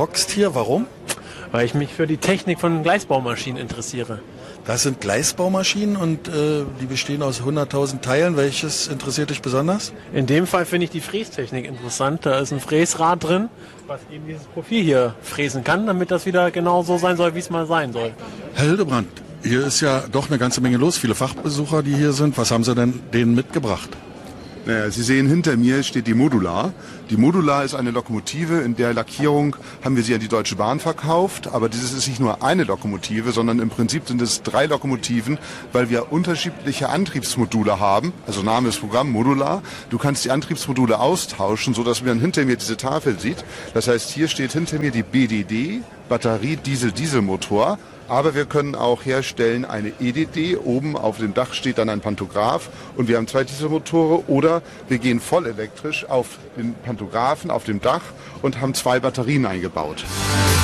hockst hier. Warum? Weil ich mich für die Technik von Gleisbaumaschinen interessiere. Das sind Gleisbaumaschinen und die bestehen aus 100.000 Teilen. Welches interessiert dich besonders? In dem Fall finde ich die Frästechnik interessant. Da ist ein Fräsrad drin, was eben dieses Profil hier fräsen kann, damit das wieder genau so sein soll, wie es mal sein soll. Herr Hildebrand, hier ist ja doch eine ganze Menge los. Viele Fachbesucher, die hier sind. Was haben Sie denn denen mitgebracht? Sie sehen, hinter mir steht die Modular. Die Modular ist eine Lokomotive, in der Lackierung haben wir sie an die Deutsche Bahn verkauft. Aber dieses ist nicht nur eine Lokomotive, sondern im Prinzip sind es 3 Lokomotiven, weil wir unterschiedliche Antriebsmodule haben. Also Name des Programms Modular. Du kannst die Antriebsmodule austauschen, sodass man hinter mir diese Tafel sieht. Das heißt, hier steht hinter mir die BDD, Batterie Diesel-Dieselmotor. Aber wir können auch herstellen eine EDD. Oben auf dem Dach steht dann ein Pantograph und wir haben 2 Dieselmotore. Oder wir gehen voll elektrisch auf den Pantographen auf dem Dach und haben 2 Batterien eingebaut.